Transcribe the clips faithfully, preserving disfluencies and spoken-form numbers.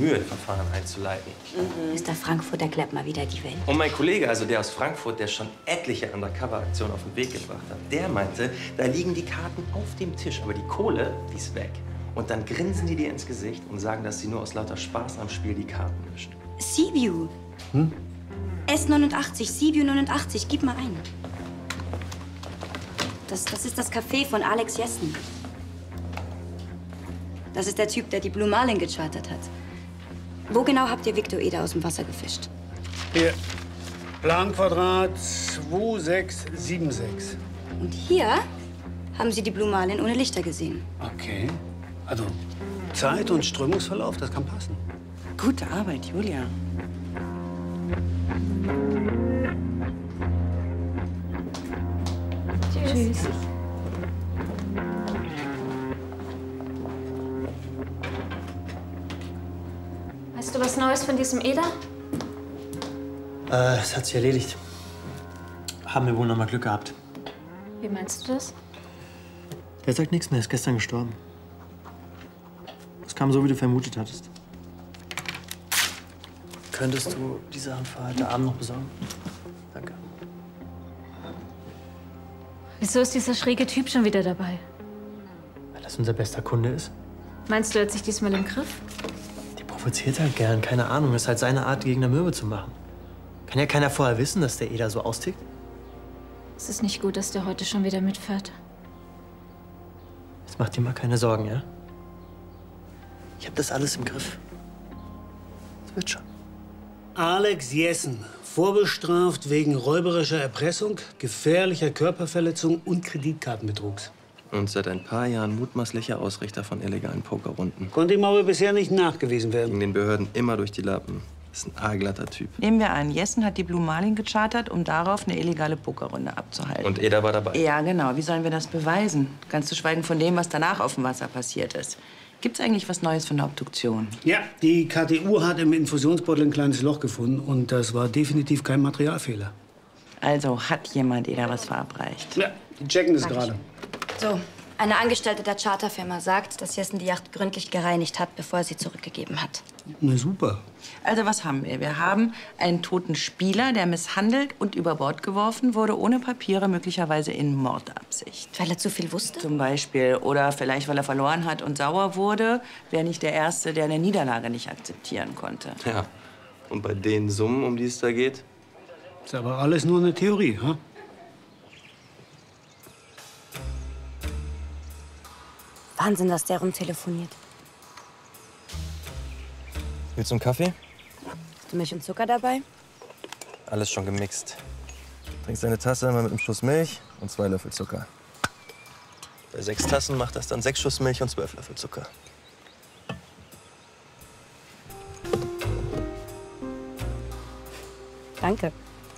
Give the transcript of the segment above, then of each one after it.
Mühe, Verfahren einzuleiten. Mhm. Mister Frankfurt erklärt mal wieder die Welt. Und mein Kollege, also der aus Frankfurt, der schon etliche Undercover-Aktionen auf den Weg gebracht hat, der meinte, da liegen die Karten auf dem Tisch, aber die Kohle, die ist weg. Und dann grinsen die dir ins Gesicht und sagen, dass sie nur aus lauter Spaß am Spiel die Karten mischen. Seaview. Hm? S neunundachtzig, Seaview neunundachtzig, gib mal ein. Das, das ist das Café von Alex Jessen. Das ist der Typ, der die Blue Marlin gechartert hat. Wo genau habt ihr Victor Eder aus dem Wasser gefischt? Hier. Planquadrat zwei sechs sieben sechs. Und hier haben Sie die Blue Marlin ohne Lichter gesehen. Okay. Also Zeit und Strömungsverlauf, das kann passen. Gute Arbeit, Julia. Tschüss. Tschüss. Weißt du was Neues von diesem Eder? Äh, es hat sich erledigt. Haben wir wohl noch mal Glück gehabt. Wie meinst du das? Der sagt nichts mehr, ist gestern gestorben. Es kam so, wie du vermutet hattest. Könntest du diese Hand für heute Abend noch besorgen? Danke. Wieso ist dieser schräge Typ schon wieder dabei? Weil das unser bester Kunde ist. Meinst du, er hat sich diesmal im Griff? Der provoziert halt gern, keine Ahnung. Ist halt seine Art, gegen der Möwe zu machen. Kann ja keiner vorher wissen, dass der Eder so austickt. Es ist nicht gut, dass der heute schon wieder mitfährt. Jetzt mach dir mal keine Sorgen, ja? Ich hab das alles im Griff. Das wird schon. Alex Jessen, vorbestraft wegen räuberischer Erpressung, gefährlicher Körperverletzung und Kreditkartenbetrugs. Und seit ein paar Jahren mutmaßlicher Ausrichter von illegalen Pokerrunden. Konnte ihm aber bisher nicht nachgewiesen werden. Gegen den Behörden immer durch die Lappen. Das ist ein aalglatter Typ. Nehmen wir an, Jessen hat die Blue Marlin gechartert, um darauf eine illegale Pokerrunde abzuhalten. Und Eder war dabei. Ja, genau. Wie sollen wir das beweisen? Ganz zu schweigen von dem, was danach auf dem Wasser passiert ist. Gibt's eigentlich was Neues von der Obduktion? Ja, die K T U hat im Infusionsbeutel ein kleines Loch gefunden und das war definitiv kein Materialfehler. Also hat jemand Eder was verabreicht? Ja, die checken das gerade. So, eine Angestellte der Charterfirma sagt, dass Jessen die Yacht gründlich gereinigt hat, bevor er sie zurückgegeben hat. Na super. Also was haben wir? Wir haben einen toten Spieler, der misshandelt und über Bord geworfen wurde, ohne Papiere, möglicherweise in Mordabsicht. Weil er zu viel wusste? Zum Beispiel. Oder vielleicht, weil er verloren hat und sauer wurde. Wäre nicht der Erste, der eine Niederlage nicht akzeptieren konnte. Ja. Und bei den Summen, um die es da geht? Ist aber alles nur eine Theorie, ha? Wahnsinn, dass der rumtelefoniert. Willst du einen Kaffee? Hast du Milch und Zucker dabei? Alles schon gemixt. Trinkst eine Tasse immer mit einem Schuss Milch und zwei Löffel Zucker. Bei sechs Tassen macht das dann sechs Schuss Milch und zwölf Löffel Zucker. Danke.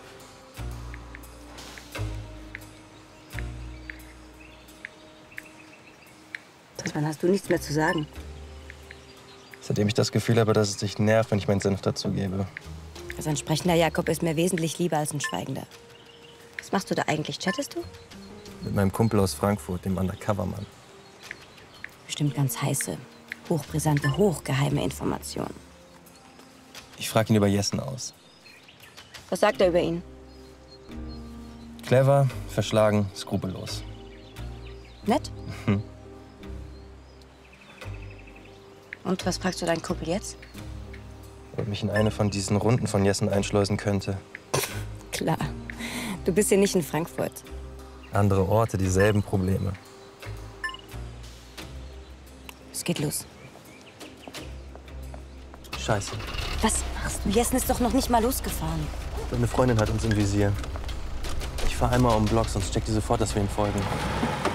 Dann hast du nichts mehr zu sagen. Seitdem ich das Gefühl habe, dass es dich nervt, wenn ich meinen Senf dazugebe. Also ein sprechender Jakob ist mir wesentlich lieber als ein schweigender. Was machst du da eigentlich? Chattest du? Mit meinem Kumpel aus Frankfurt, dem Undercover-Mann. Bestimmt ganz heiße, hochbrisante, hochgeheime Informationen. Ich frage ihn über Jessen aus. Was sagt er über ihn? Clever, verschlagen, skrupellos. Nett? Mhm. Und was fragst du deinen Kumpel jetzt? Ob mich in eine von diesen Runden von Jessen einschleusen könnte. Klar. Du bist hier nicht in Frankfurt. Andere Orte, dieselben Probleme. Es geht los. Scheiße. Was machst du? Jessen ist doch noch nicht mal losgefahren. Deine Freundin hat uns im Visier. Ich fahr einmal um den Block, sonst checkt die sofort, dass wir ihm folgen.